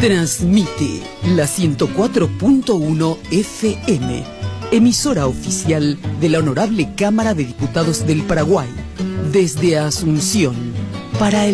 Transmite la 104.1 FM, emisora oficial de la Honorable Cámara de Diputados del Paraguay, desde Asunción, para el